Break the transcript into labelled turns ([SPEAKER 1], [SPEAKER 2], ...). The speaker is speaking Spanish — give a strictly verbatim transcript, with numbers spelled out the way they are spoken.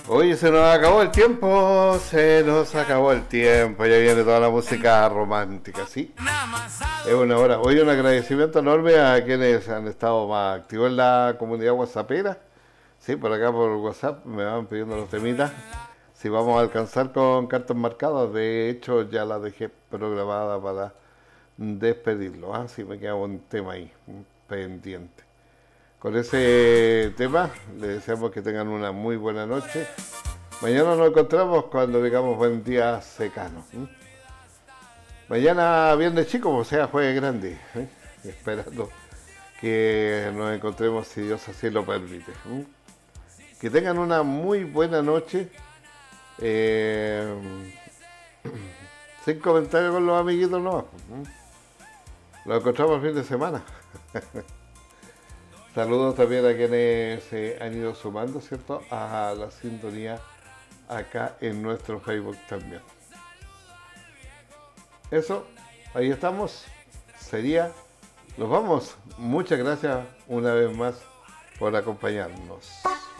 [SPEAKER 1] Oye, se nos acabó el tiempo, se nos acabó el tiempo, ya viene toda la música romántica, ¿sí? Es una hora. Oye, un agradecimiento enorme a quienes han estado más activos en la comunidad whatsappera. Sí, por acá por WhatsApp me van pidiendo los temitas. Si vamos a alcanzar con cartas marcadas, de hecho ya la dejé programada para despedirlo. ¿Ah? Sí, me queda un tema ahí, pendiente. Con ese tema, les deseamos que tengan una muy buena noche. Mañana nos encontramos cuando digamos buen día secano. ¿eh? Mañana viernes chico, o sea, jueves grande. ¿eh? Esperando que nos encontremos si Dios así lo permite. ¿eh? Que tengan una muy buena noche. Eh, sin comentarios con los amiguitos nomás. ¿eh? Nos encontramos el fin de semana. Saludos también a quienes se han ido sumando, ¿cierto?, a la sintonía acá en nuestro Facebook también. Eso, ahí estamos. Sería, nos vamos. Muchas gracias una vez más por acompañarnos.